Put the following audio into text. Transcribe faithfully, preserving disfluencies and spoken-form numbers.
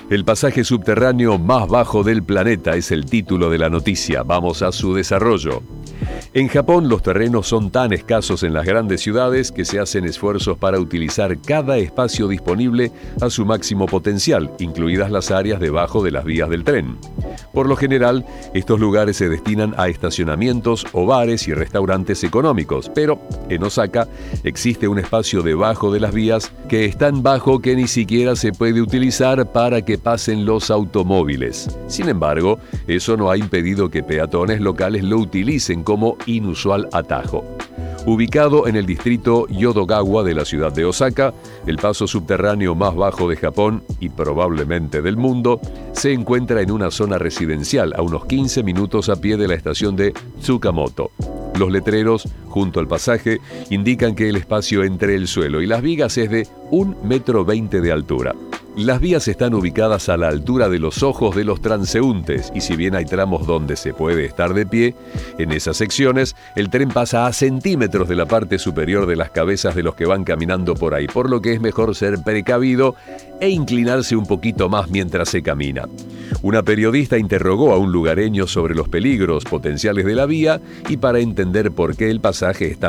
El pasaje subterráneo más bajo del planeta es el título de la noticia. Vamos a su desarrollo. En Japón, los terrenos son tan escasos en las grandes ciudades que se hacen esfuerzos para utilizar cada espacio disponible a su máximo potencial, incluidas las áreas debajo de las vías del tren. Por lo general, estos lugares se destinan a estacionamientos o bares y restaurantes económicos, pero en Osaka existe un espacio debajo de las vías que es tan bajo que ni siquiera se puede utilizar para que pasen los automóviles. Sin embargo, eso no ha impedido que peatones locales lo utilicen como inusual atajo. Ubicado en el distrito Yodogawa de la ciudad de Osaka, el paso subterráneo más bajo de Japón y probablemente del mundo, se encuentra en una zona residencial a unos quince minutos a pie de la estación de Tsukamoto. Los letreros junto al pasaje indican que el espacio entre el suelo y las vigas es de un metro veinte de altura. Las vías están ubicadas a la altura de los ojos de los transeúntes y si bien hay tramos donde se puede estar de pie, en esas secciones el tren pasa a centímetros de la parte superior de las cabezas de los que van caminando por ahí, por lo que es mejor ser precavido e inclinarse un poquito más mientras se camina. Una periodista interrogó a un lugareño sobre los peligros potenciales de la vía y para entender por qué el pasaje está